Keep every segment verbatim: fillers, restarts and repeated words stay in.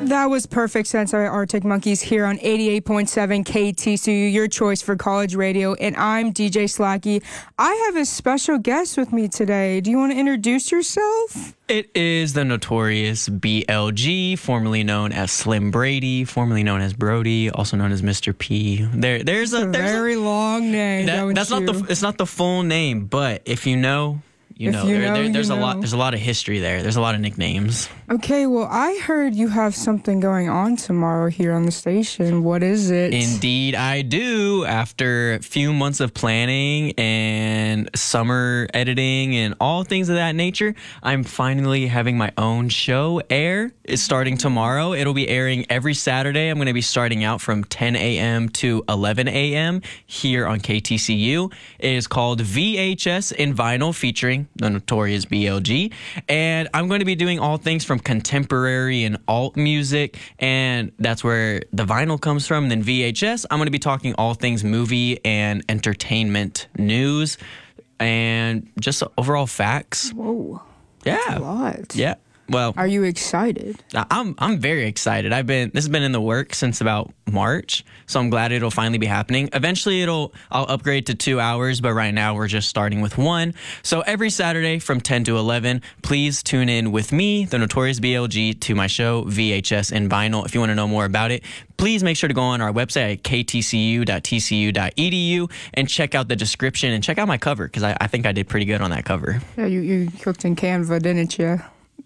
That was Perfect Sense by Arctic Monkeys here on eighty-eight point seven K T C U, your choice for college radio. And I'm D J Slacky. I have a special guest with me today. Do you want to introduce yourself? It is the notorious B L G, formerly known as Slim Brady, formerly known as Brody, also known as Mister P. There, there's a, a there's very a, long name. That, that's you? not the. It's not the full name, but if you know. You if know, you there, know there, there's you a know. lot. There's a lot of history there. There's a lot of nicknames. Okay, well, I heard you have something going on tomorrow here on the station. What is it? Indeed, I do. After a few months of planning and summer editing and all things of that nature, I'm finally having my own show air. It's starting tomorrow. It'll be airing every Saturday. I'm going to be starting out from ten a.m. to eleven a.m. here on K T C U. It is called V H S in Vinyl, featuring the notorious B L G. And I'm going to be doing all things from contemporary and alt music, and that's where the vinyl comes from. And then V H S, I'm going to be talking all things movie and entertainment news and just overall facts. Whoa. Yeah. That's a lot. Yeah. Well, are you excited? I'm I'm very excited. I've been this has been in the works since about March, so I'm glad it'll finally be happening. Eventually, it'll I'll upgrade to two hours, but right now we're just starting with one. So every Saturday from ten to eleven, please tune in with me, the Notorious B L G, to my show V H S in Vinyl. If you want to know more about it, please make sure to go on our website at k t c u dot t c u dot e d u and check out the description and check out my cover, because I, I think I did pretty good on that cover. Yeah, you you cooked in Canva, didn't you?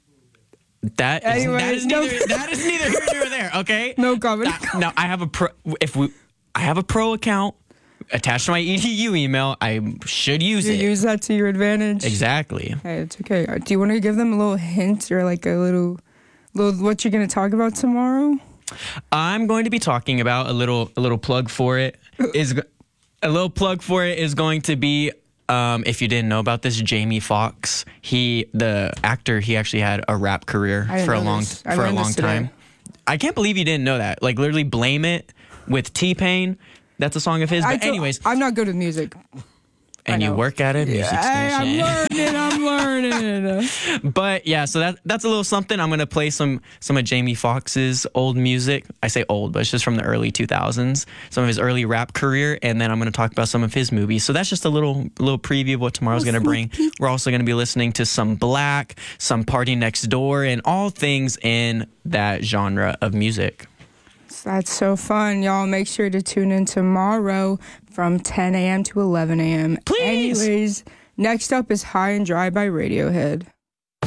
That is, Anyways, that is no. neither that is neither here nor there. Okay. No comment. Uh, no, I have a pro. If we, I have a pro account attached to my E D U email. I should use you it. Use that to your advantage. Exactly. Hey, it's okay. Uh, Do you want to give them a little hint or like a little, little what you're going to talk about tomorrow? I'm going to be talking about a little a little plug for it. Is a little plug for it is going to be. Um, if you didn't know about this, Jamie Foxx, he the actor, he actually had a rap career for a long for a long time. I can't believe you didn't know that. Like literally, Blame It with T-Pain. That's a song of his. But anyways, I'm not good at music. And you work at a music yeah, station. I'm learning. I'm learning. But yeah, so that that's a little something. I'm gonna play some some of Jamie Foxx's old music. I say old, but it's just from the early two thousands. Some of his early rap career, and then I'm gonna talk about some of his movies. So that's just a little little preview of what tomorrow's gonna bring. We're also gonna be listening to some Black, some Party Next Door, and all things in that genre of music. That's so fun, y'all. Make sure to tune in tomorrow from ten a.m. to eleven a.m. Please. Anyways, next up is High and Dry by Radiohead.